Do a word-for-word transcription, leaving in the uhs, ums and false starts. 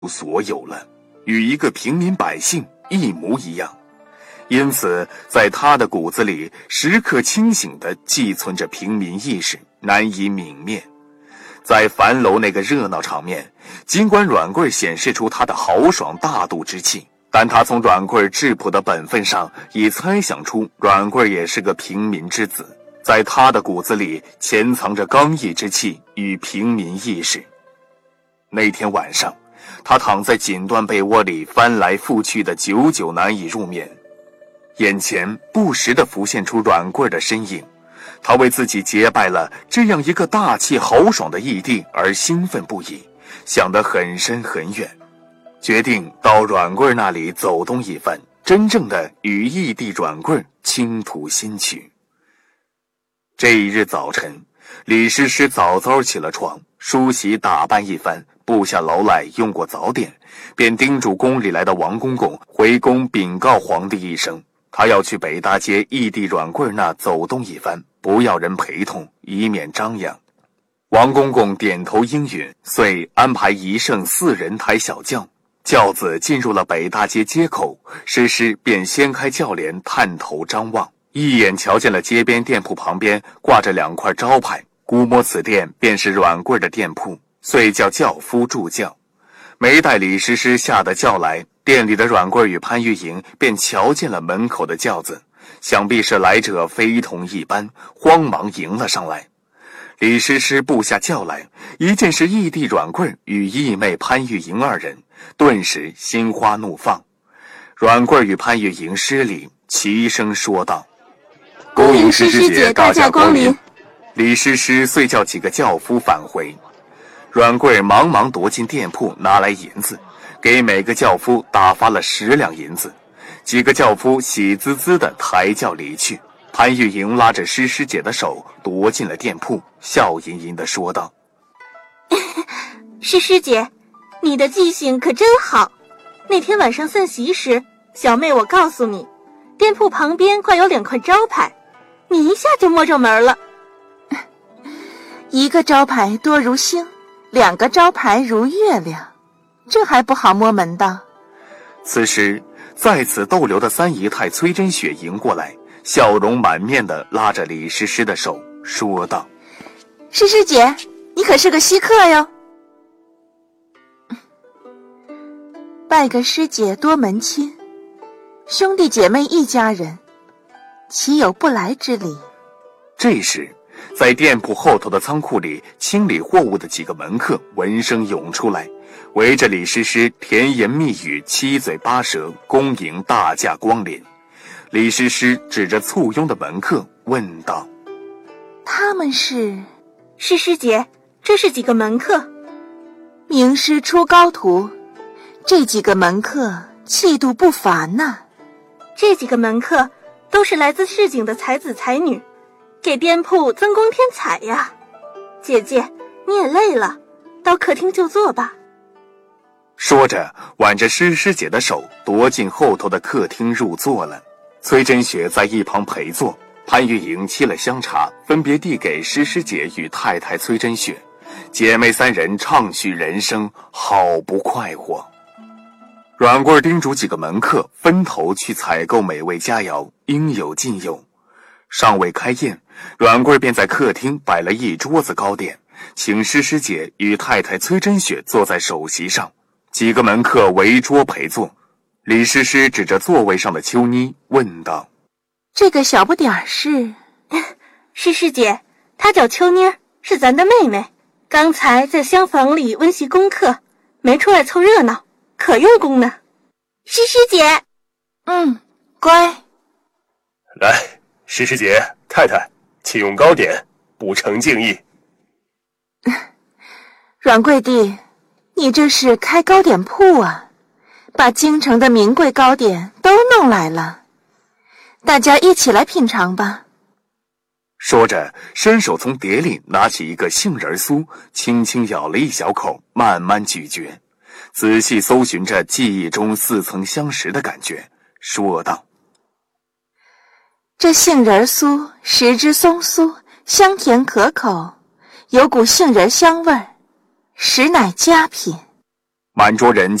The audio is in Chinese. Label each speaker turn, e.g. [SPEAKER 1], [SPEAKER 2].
[SPEAKER 1] 所有了，与一个平民百姓一模一样。因此在他的骨子里时刻清醒地寄存着平民意识，难以泯灭。在樊楼那个热闹场面，尽管阮贵显示出他的豪爽大度之气，但他从阮贵质朴的本分上已猜想出阮贵也是个平民之子，在他的骨子里潜藏着刚毅之气与平民意识。那天晚上，他躺在锦缎被窝里翻来覆去的久久难以入眠，眼前不时地浮现出阮贵的身影，他为自己结拜了这样一个大气豪爽的义弟而兴奋不已，想得很深很远，决定到阮贵那里走动一番，真正的与义弟阮贵倾吐心曲。这一日早晨，李师师早早起了床，梳洗打扮一番，步下楼来用过早点，便叮嘱宫里来的王公公回宫禀告皇帝一声，他要去北大街义弟阮贵那走动一番，不要人陪同，以免张扬。王公公点头应允，遂安排一乘四人抬小轿，轿子进入了北大街街口，师师便掀开轿帘，探头张望，一眼瞧见了街边店铺旁边挂着两块招牌，估摸此店便是阮贵的店铺，遂叫轿夫助轿。没待李师师下得轿来，店里的阮贵与潘玉莹便瞧见了门口的轿子，想必是来者非同一般，慌忙迎了上来。李师师步下轿来，一见是义弟阮贵与义妹潘玉莹二人，顿时心花怒放。阮贵与潘玉莹施礼，齐声说道：
[SPEAKER 2] 恭迎师师姐大驾光临。
[SPEAKER 1] 李师师遂叫几个轿夫返回。阮贵忙忙踱进店铺，拿来银子，给每个轿夫打发了十两银子。几个轿夫喜滋滋地抬轿离去。潘玉莹拉着师师姐的手踱进了店铺，笑吟吟地说道：
[SPEAKER 2] 师师姐，你的记性可真好。那天晚上散席时，小妹我告诉你，店铺旁边挂有两块招牌，你一下就摸着门了。
[SPEAKER 3] 一个招牌多如星，两个招牌如月亮，这还不好摸门道。
[SPEAKER 1] 此时在此逗留的三姨太崔真雪迎过来，笑容满面地拉着李师师的手说道：
[SPEAKER 3] 师师姐，你可是个稀客哟。拜个师姐多门亲，兄弟姐妹一家人，岂有不来之理。
[SPEAKER 1] 这时在店铺后头的仓库里清理货物的几个门客闻声涌出来，围着李师师甜言蜜语，七嘴八舌，恭迎大驾光临。李师师指着簇拥的门客问道：
[SPEAKER 3] 他们是？
[SPEAKER 2] 师师姐，这是几个门客。
[SPEAKER 3] 名师出高徒，这几个门客气度不凡呐、啊。
[SPEAKER 2] 这几个门客都是来自市井的才子才女，给店铺增光添彩呀。姐姐，你也累了，到客厅就坐吧。
[SPEAKER 1] 说着挽着师师姐的手踱进后头的客厅入座了。崔真雪在一旁陪坐，潘玉莹沏了香茶，分别递给师师姐与太太崔真雪，姐妹三人畅叙人生，好不快活。阮贵叮嘱几个门客分头去采购美味佳肴，应有尽有。尚未开宴，阮贵便在客厅摆了一桌子糕点，请师师姐与太太崔真雪坐在首席上，几个门客围桌陪坐。李师师指着座位上的秋妮问道：
[SPEAKER 3] 这个小不点儿是？
[SPEAKER 2] 师师姐，她叫秋妮儿，是咱的妹妹，刚才在厢房里温习功课，没出来凑热闹，可用功呢。师师姐。
[SPEAKER 3] 嗯，乖。
[SPEAKER 4] 来，师师姐太太，请用糕点补诚敬意。
[SPEAKER 3] 阮贵弟，你这是开糕点铺啊，把京城的名贵糕点都弄来了，大家一起来品尝吧。
[SPEAKER 1] 说着伸手从碟里拿起一个杏仁酥，轻轻咬了一小口，慢慢咀嚼，仔细搜寻着记忆中似曾相识的感觉，说道：
[SPEAKER 3] 这杏仁酥食之松酥，香甜可口，有股杏仁香味儿，实乃佳品。
[SPEAKER 1] 满桌人